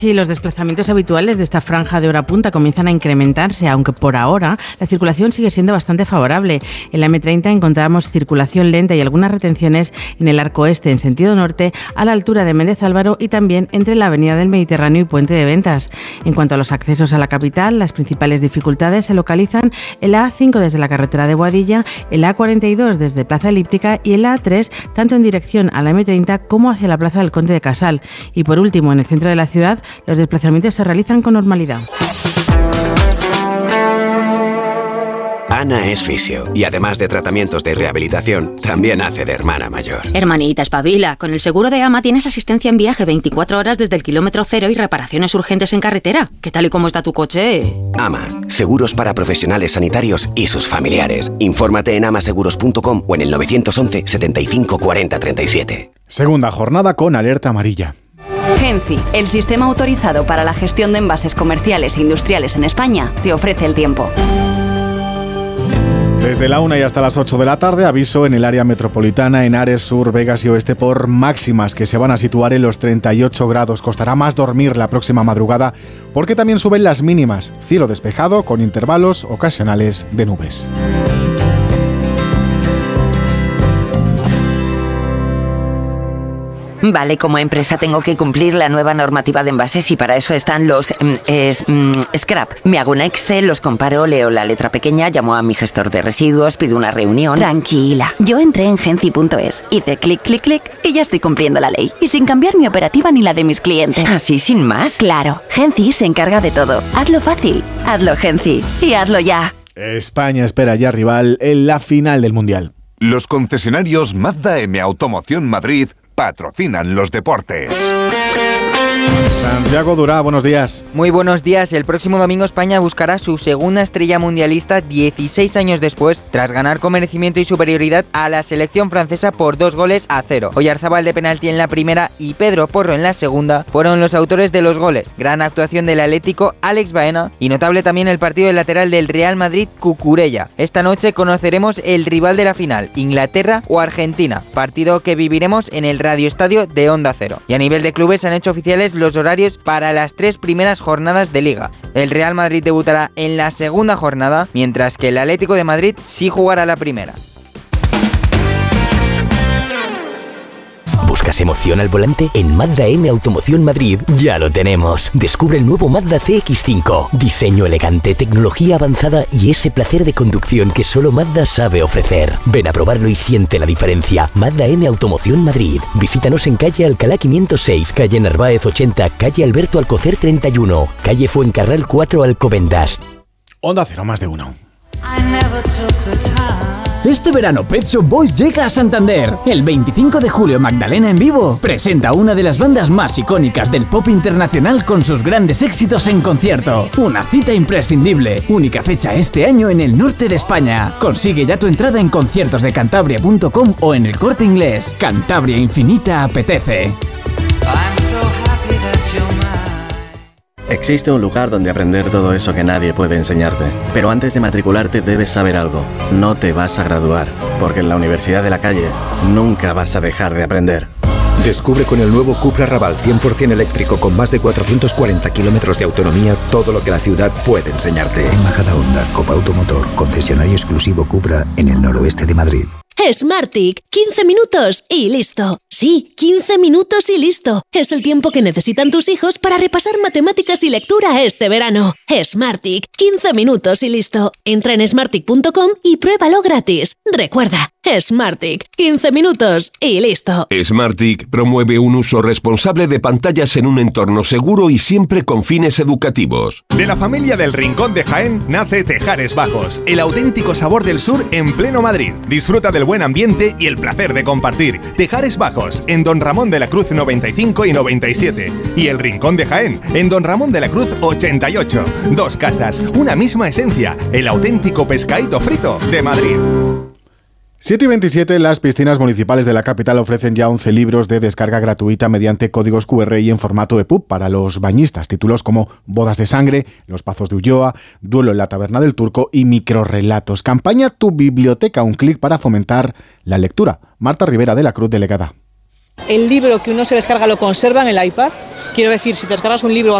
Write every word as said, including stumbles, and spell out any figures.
Sí, los desplazamientos habituales de esta franja de hora punta comienzan a incrementarse, aunque por ahora la circulación sigue siendo bastante favorable. En la eme treinta encontramos circulación lenta y algunas retenciones en el arco este en sentido norte, a la altura de Méndez Álvaro y también entre la avenida del Mediterráneo y Puente de Ventas. En cuanto a los accesos a la capital, las principales dificultades se localizan en la A cinco desde la carretera de Boadilla, en la A cuarenta y dos desde Plaza Elíptica y en la A tres tanto en dirección a la eme treinta como hacia la Plaza del Conde de Casal. Y por último, en el centro de la ciudad, los desplazamientos se realizan con normalidad. Ana es fisio y además de tratamientos de rehabilitación, también hace de hermana mayor. Hermanita, espabila. Con el seguro de AMA tienes asistencia en viaje veinticuatro horas desde el kilómetro cero y reparaciones urgentes en carretera. ¿Qué tal y cómo está tu coche? AMA, seguros para profesionales sanitarios y sus familiares. Infórmate en amaseguros punto com o en el novecientos once setenta y cinco cuarenta treinta y siete. Segunda jornada con alerta amarilla. Genci, el sistema autorizado para la gestión de envases comerciales e industriales en España, te ofrece el tiempo. Desde la una y hasta las ocho de la tarde, aviso en el área metropolitana, en Ares, Sur, Vegas y Oeste por máximas que se van a situar en los treinta y ocho grados. Costará más dormir la próxima madrugada porque también suben las mínimas. Cielo despejado con intervalos ocasionales de nubes. Vale, como empresa tengo que cumplir la nueva normativa de envases y para eso están los mm, es, mm, scrap. Me hago un Excel, los comparo, leo la letra pequeña, llamo a mi gestor de residuos, pido una reunión. Tranquila, yo entré en Genci punto es, hice clic, clic, clic y ya estoy cumpliendo la ley. Y sin cambiar mi operativa ni la de mis clientes. ¿Así sin más? Claro, Genci se encarga de todo. Hazlo fácil, hazlo Genci y hazlo ya. España espera ya rival en la final del Mundial. Los concesionarios Mazda M Automoción Madrid patrocinan los deportes. Santiago Durá, buenos días. Muy buenos días. El próximo domingo España buscará su segunda estrella mundialista dieciséis años después, tras ganar con merecimiento y superioridad a la selección francesa por dos goles a cero. Oyarzábal de penalti en la primera y Pedro Porro en la segunda fueron los autores de los goles. Gran actuación del Atlético, Alex Baena, y notable también el partido del lateral del Real Madrid, Cucurella. Esta noche conoceremos el rival de la final, Inglaterra o Argentina, partido que viviremos en el Radio Estadio de Onda Cero. Y a nivel de clubes se han hecho oficiales los horarios para las tres primeras jornadas de Liga. El Real Madrid debutará en la segunda jornada, mientras que el Atlético de Madrid sí jugará la primera. ¿Buscas emoción al volante? En Mazda M Automoción Madrid ya lo tenemos. Descubre el nuevo Mazda C X cinco. Diseño elegante, tecnología avanzada y ese placer de conducción que solo Mazda sabe ofrecer. Ven a probarlo y siente la diferencia. Mazda M Automoción Madrid. Visítanos en calle Alcalá quinientos seis, calle Narváez ochenta, calle Alberto Alcocer treinta y uno, calle Fuencarral cuatro Alcobendas. Onda Cero, más de uno. Este verano Pet Shop Boys llega a Santander. El veinticinco de julio Magdalena en vivo presenta una de las bandas más icónicas del pop internacional con sus grandes éxitos en concierto. Una cita imprescindible. Única fecha este año en el norte de España. Consigue ya tu entrada en conciertos de cantabria punto com o en El Corte Inglés. Cantabria Infinita apetece. Existe un lugar donde aprender todo eso que nadie puede enseñarte. Pero antes de matricularte debes saber algo. No te vas a graduar, porque en la Universidad de la Calle nunca vas a dejar de aprender. Descubre con el nuevo Cupra Raval cien por ciento eléctrico con más de cuatrocientos cuarenta kilómetros de autonomía todo lo que la ciudad puede enseñarte. En Majadahonda, Copa Automotor, concesionario exclusivo Cupra en el noroeste de Madrid. Smartick, quince minutos y listo. Sí, quince minutos y listo. Es el tiempo que necesitan tus hijos para repasar matemáticas y lectura este verano. Smartick, quince minutos y listo. Entra en smartick punto com y pruébalo gratis. Recuerda, Smartick, quince minutos y listo. Smartick promueve un uso responsable de pantallas en un entorno seguro y siempre con fines educativos. De la familia del Rincón de Jaén nace Tejares Bajos, el auténtico sabor del sur en pleno Madrid. Disfruta del buen ambiente y el placer de compartir. Tejares Bajos, en Don Ramón de la Cruz noventa y cinco y noventa y siete. Y el Rincón de Jaén, en Don Ramón de la Cruz ochenta y ocho. Dos casas, una misma esencia. El auténtico pescadito frito de Madrid. siete y veintisiete, las piscinas municipales de la capital ofrecen ya once libros de descarga gratuita mediante códigos cu erre y en formato E P U B para los bañistas. Títulos como Bodas de Sangre, Los Pazos de Ulloa, Duelo en la Taberna del Turco y Microrrelatos. Campaña Tu Biblioteca, un clic para fomentar la lectura. Marta Rivera de la Cruz, delegada. El libro que uno se descarga lo conserva en el iPad. Quiero decir, si te descargas un libro